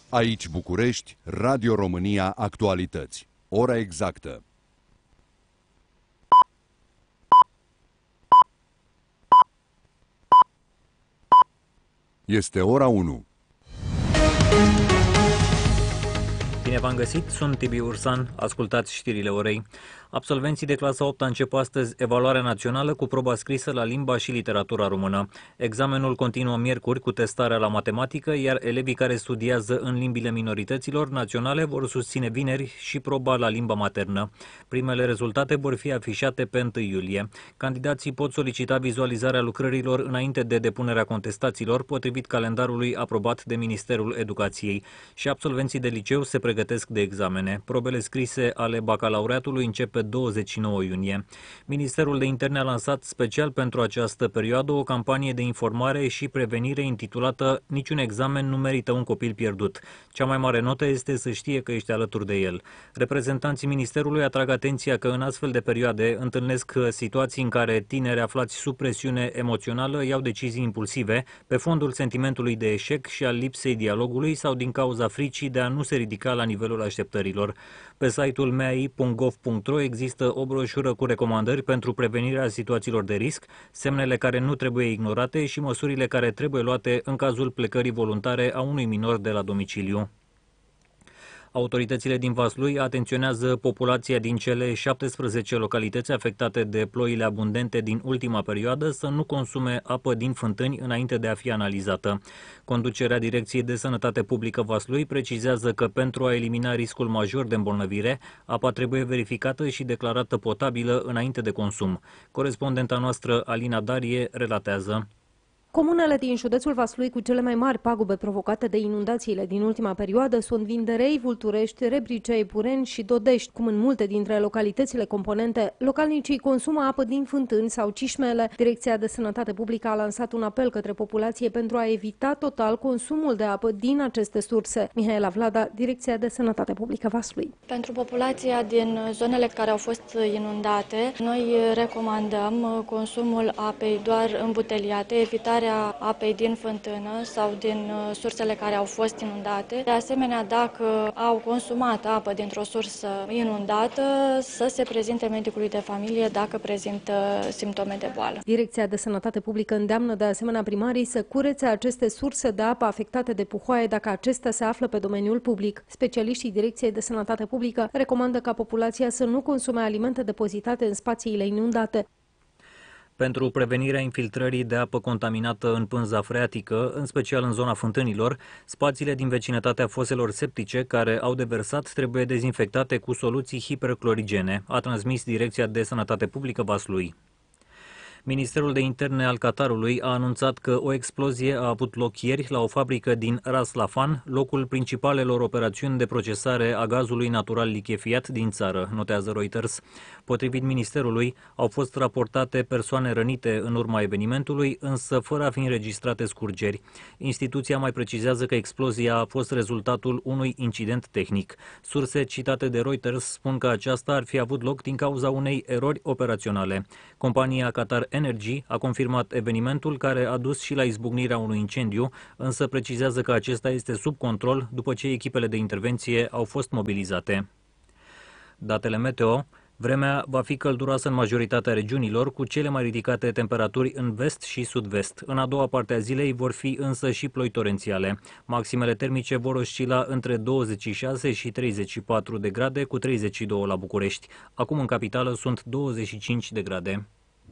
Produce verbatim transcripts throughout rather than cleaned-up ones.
Aici București, Radio România Actualități. Ora exactă. Este ora unu. Bine v-am găsit, sunt Tibi Ursan, ascultați știrile orei. Absolvenții de clasa a opta încep astăzi evaluarea națională cu proba scrisă la limba și literatura română. Examenul continuă miercuri cu testarea la matematică, iar elevii care studiază în limbile minorităților naționale vor susține vineri și proba la limba maternă. Primele rezultate vor fi afișate pe întâi iulie. Candidații pot solicita vizualizarea lucrărilor înainte de depunerea contestațiilor, potrivit calendarului aprobat de Ministerul Educației. Și absolvenții de liceu se pregătesc de examene. Probele scrise ale bacalaureatului încep pe douăzeci și nouă iunie. Ministerul de Interne a lansat special pentru această perioadă o campanie de informare și prevenire intitulată "Niciun examen nu merită un copil pierdut". Cea mai mare notă este să știe că ești alături de el. Reprezentanții Ministerului atrag atenția că în astfel de perioade întâlnesc situații în care tineri aflați sub presiune emoțională iau decizii impulsive pe fondul sentimentului de eșec și al lipsei dialogului sau din cauza fricii de a nu se ridica la nivelul așteptărilor. Pe site-ul m e a i punct gov punct r o există o broșură cu recomandări pentru prevenirea situațiilor de risc, semnele care nu trebuie ignorate și măsurile care trebuie luate în cazul plecării voluntare a unui minor de la domiciliu. Autoritățile din Vaslui atenționează populația din cele șaptesprezece localități afectate de ploile abundente din ultima perioadă să nu consume apă din fântâni înainte de a fi analizată. Conducerea Direcției de Sănătate Publică Vaslui precizează că pentru a elimina riscul major de îmbolnăvire, apa trebuie verificată și declarată potabilă înainte de consum. Corespondenta noastră Alina Darie relatează. Comunele din județul Vaslui cu cele mai mari pagube provocate de inundațiile din ultima perioadă sunt Vinderei, Vulturești, Rebricei, Pureni și Dodești. Cum în multe dintre localitățile componente, localnicii consumă apă din fântâni sau cișmele. Direcția de Sănătate Publică a lansat un apel către populație pentru a evita total consumul de apă din aceste surse. Mihaela Vlada, Direcția de Sănătate Publică Vaslui. Pentru populația din zonele care au fost inundate, noi recomandăm consumul apei doar îmbuteliate, evitarea apei din fântână sau din sursele care au fost inundate. De asemenea, dacă au consumat apă dintr-o sursă inundată, să se prezinte medicului de familie dacă prezintă simptome de boală. Direcția de Sănătate Publică îndeamnă de asemenea primarii să curețe aceste surse de apă afectate de puhoaie dacă acestea se află pe domeniul public. Specialiștii Direcției de Sănătate Publică recomandă ca populația să nu consume alimente depozitate în spațiile inundate. Pentru prevenirea infiltrării de apă contaminată în pânza freatică, în special în zona fântânilor, spațiile din vecinătatea foselor septice care au deversat trebuie dezinfectate cu soluții hiperclorigene, a transmis Direcția de Sănătate Publică Vaslui. Ministerul de Interne al Qatarului a anunțat că o explozie a avut loc ieri la o fabrică din Ras Laffan, locul principalelor operațiuni de procesare a gazului natural lichefiat din țară, notează Reuters. Potrivit ministerului, au fost raportate persoane rănite în urma evenimentului, însă fără a fi înregistrate scurgeri. Instituția mai precizează că explozia a fost rezultatul unui incident tehnic. Surse citate de Reuters spun că aceasta ar fi avut loc din cauza unei erori operaționale. Compania Qatar Energy a confirmat evenimentul, care a dus și la izbucnirea unui incendiu, însă precizează că acesta este sub control după ce echipele de intervenție au fost mobilizate. Datele meteo. Vremea va fi călduroasă în majoritatea regiunilor, cu cele mai ridicate temperaturi în vest și sud-vest. În a doua parte a zilei vor fi însă și ploi torențiale. Maximele termice vor oscila între douăzeci și șase și treizeci și patru de grade, cu treizeci și doi la București. Acum în capitală sunt douăzeci și cinci de grade.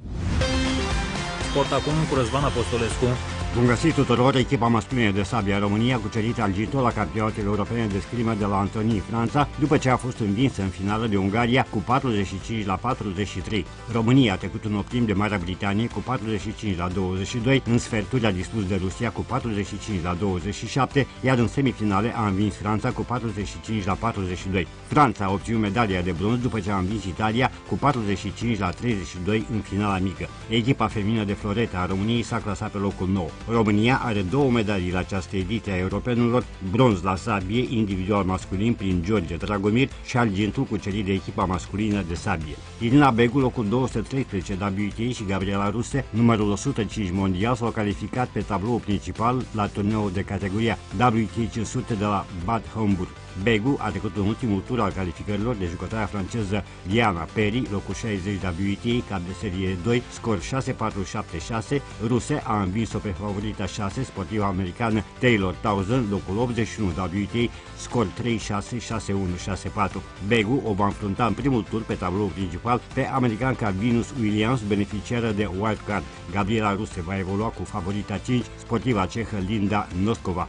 Sport acum cu Răzvan Apostolescu. Bun găsit tuturor! Echipa masculină de sabie a României a cucerit argintul la campionatele europene de scrimă de la Antony, Franța, după ce a fost învinsă în finală de Ungaria cu patruzeci și cinci la patruzeci și trei. România a trecut în optim de Marea Britanie cu patruzeci și cinci la douăzeci și doi, în sferturi a dispus de Rusia cu patruzeci și cinci la douăzeci și șapte, iar în semifinale a învins Franța cu patruzeci și cinci la patruzeci și doi. Franța a obținut medalia de bronz după ce a învins Italia cu patruzeci și cinci la treizeci și doi în finala mică. Echipa feminină de florete a României s-a clasat pe locul nouă. România are două medalii la această ediție a europenilor, bronz la sabie individual masculin prin George Dragomir și argintul cucerit de echipa masculină de sabie. Irina Begu, locul două sute treisprezece W T A și Gabriela Ruse, numărul o sută cinci mondial, s-au calificat pe tabloul principal la turneul de categoria W T A cinci sute de la Bad Homburg. Begu a trecut în ultimul tur al calificărilor de jucătoarea franceză Diana Peri, locul șaizeci W T A, cap de serie doi, scor șase patru șapte șase. Ruse a învins-o pe favorita șase, sportiva americană Taylor Townsend, locul optzeci și unu W T A, scor trei șase șase unu șase patru. Begu o va înfrunta în primul tur pe tabloul principal pe americanca Venus Williams, beneficiară de wildcard. Gabriela Ruse va evolua cu favorita cinci, sportiva cehă Linda Noskova.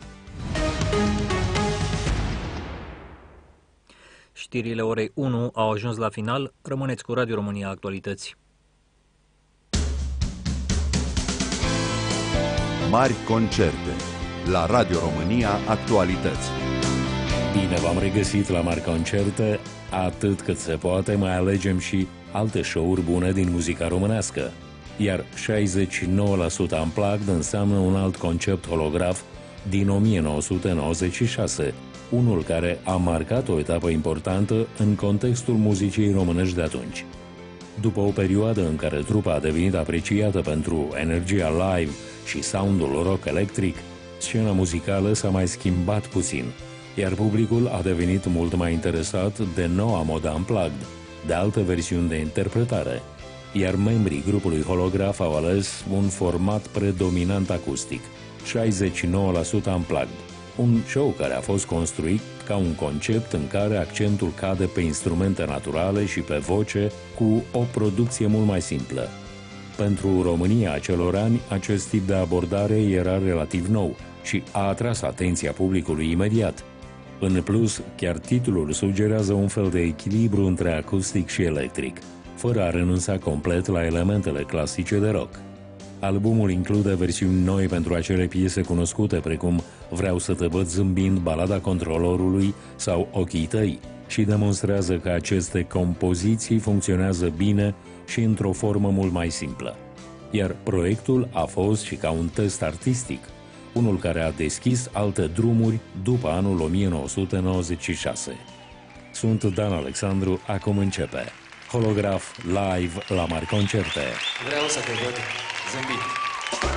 Știrile orei unu au ajuns la final. Rămâneți cu Radio România Actualități. Mari concerte la Radio România Actualități. Bine v-am regăsit la Mari Concerte. Atât cât se poate, mai alegem și alte show-uri bune din muzica românească. Iar șaizeci și nouă la sută Unplugged înseamnă un alt concept holograf din o mie nouă sute nouăzeci și șase, unul care a marcat o etapă importantă în contextul muzicii românești de atunci. După o perioadă în care trupa a devenit apreciată pentru energia live și soundul rock electric, scena muzicală s-a mai schimbat puțin, iar publicul a devenit mult mai interesat de noua modă Unplugged, de alte versiuni de interpretare, iar membrii grupului Holograf au ales un format predominant acustic, șaizeci și nouă la sută Unplugged, un show care a fost construit ca un concept în care accentul cade pe instrumente naturale și pe voce, cu o producție mult mai simplă. Pentru România acelor ani, acest tip de abordare era relativ nou și a atras atenția publicului imediat. În plus, chiar titlul sugerează un fel de echilibru între acustic și electric, fără a renunța complet la elementele clasice de rock. Albumul include versiuni noi pentru acele piese cunoscute, precum Vreau să te văd zâmbind, Balada controlorului sau Ochii tăi, și demonstrează că aceste compoziții funcționează bine și într-o formă mult mai simplă. Iar proiectul a fost și ca un test artistic, unul care a deschis alte drumuri după anul o mie nouă sute nouăzeci și șase. Sunt Dan Alexandru, acum începe Holograf live la Mari Concerte. Vreau să te văd zâmbit.